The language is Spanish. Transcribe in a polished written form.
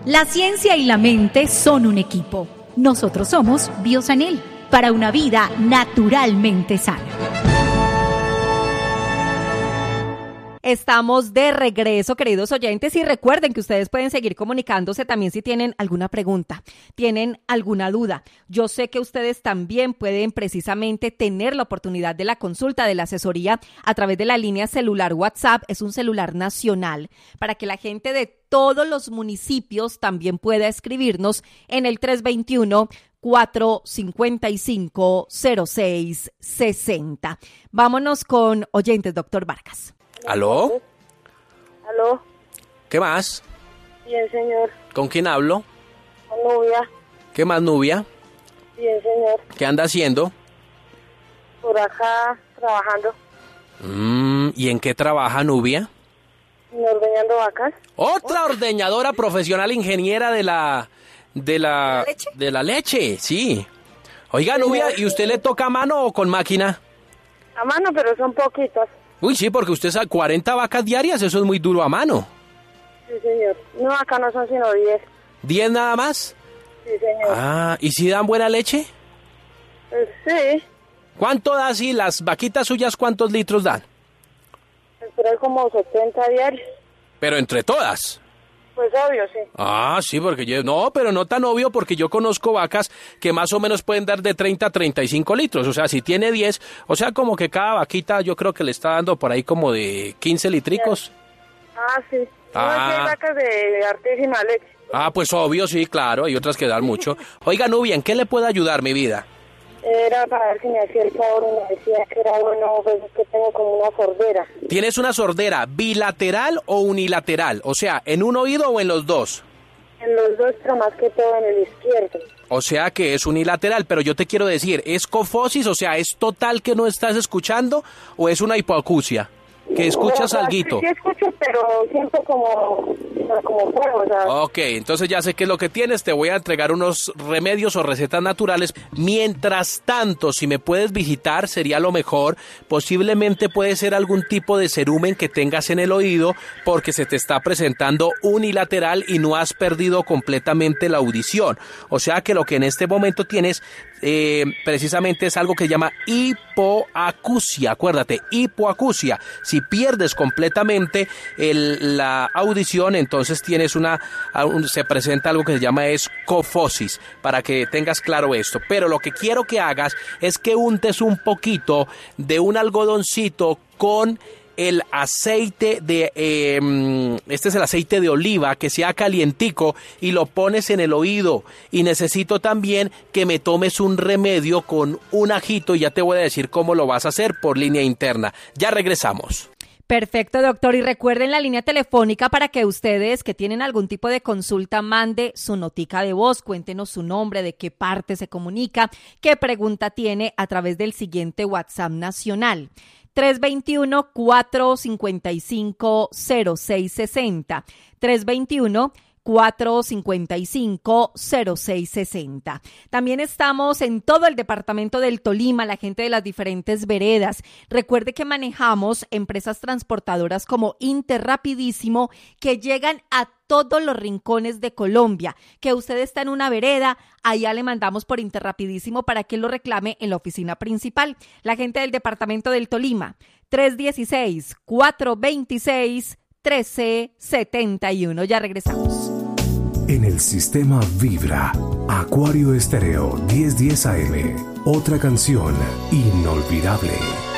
La ciencia y la mente son un equipo. Nosotros somos Biosanel, para una vida naturalmente sana. Estamos de regreso, queridos oyentes, y recuerden que ustedes pueden seguir comunicándose también si tienen alguna pregunta, tienen alguna duda. Yo sé que ustedes también pueden precisamente tener la oportunidad de la consulta, de la asesoría a través de la línea celular WhatsApp. Es un celular nacional para que la gente de todos los municipios también pueda escribirnos en el 321-455-0660. Vámonos con oyentes, doctor Vargas. ¿Aló? ¿Aló? ¿Qué más? Bien, señor. ¿Con quién hablo? Con Nubia. ¿Qué más, Nubia? Bien, señor. ¿Qué anda haciendo? Por acá, trabajando. ¿Y en qué trabaja, Nubia? Ordeñando vacas. Otra ordeñadora profesional ingeniera de la leche? De la leche, sí. Oiga, Nubia, ¿y usted le toca a mano o con máquina? A mano, pero son poquitas. Uy, sí, porque usted sabe 40 vacas diarias, eso es muy duro a mano. Sí, señor. No, acá no son sino 10. ¿10 nada más? Sí, señor. Ah, ¿y si dan buena leche? Sí. ¿Cuánto da si las vaquitas suyas cuántos litros dan? Pero hay como 70 diarios. Pero entre todas. Pues obvio, sí. Ah, sí, porque no, pero no tan obvio porque yo conozco vacas que más o menos pueden dar de 30 a 35 litros. O sea, si tiene 10, o sea, como que cada vaquita yo creo que le está dando por ahí como de 15 litricos. Ah, sí. No, aquí hay vacas de hartísima leche. Ah, pues obvio, sí, claro, hay otras que dan mucho. Oiga, Nubia, ¿en qué le puedo ayudar, mi vida? Era para ver si me hacía el favor y me decía que era bueno, pues es que tengo como una sordera. ¿Tienes una sordera bilateral o unilateral? O sea, ¿en un oído o en los dos? En los dos, pero más que todo en el izquierdo. O sea que es unilateral, pero yo te quiero decir, ¿es cofosis? O sea, ¿es total que no estás escuchando o es una hipoacusia? Que escuchas alguito. Sí escucho, pero siento como fuego, o sea. Ok, entonces ya sé qué es lo que tienes, te voy a entregar unos remedios o recetas naturales. Mientras tanto, si me puedes visitar, sería lo mejor. Posiblemente puede ser algún tipo de cerumen que tengas en el oído porque se te está presentando unilateral y no has perdido completamente la audición. O sea que lo que en este momento tienes precisamente es algo que se llama hipoacusia. Acuérdate, hipoacusia. Si pierdes completamente la audición, entonces tienes se presenta algo que se llama cofosis, para que tengas claro esto. Pero lo que quiero que hagas es que untes un poquito de un algodoncito con el aceite este es el aceite de oliva, que sea calientico, y lo pones en el oído. Y necesito también que me tomes un remedio con un ajito, y ya te voy a decir cómo lo vas a hacer por línea interna. Ya regresamos. Perfecto, doctor. Y recuerden la línea telefónica para que ustedes que tienen algún tipo de consulta mande su notica de voz, cuéntenos su nombre, de qué parte se comunica, qué pregunta tiene a través del siguiente WhatsApp nacional. 321-455-0660. 321-455-0660. También estamos en todo el departamento del Tolima, la gente de las diferentes veredas. Recuerde que manejamos empresas transportadoras como Interrapidísimo, que llegan a todos los rincones de Colombia. Que usted está en una vereda, allá le mandamos por Interrapidísimo para que lo reclame en la oficina principal. La gente del departamento del Tolima, 316-426-1371. Ya regresamos. En el sistema Vibra, Acuario Estéreo 1010 AM. Otra canción inolvidable.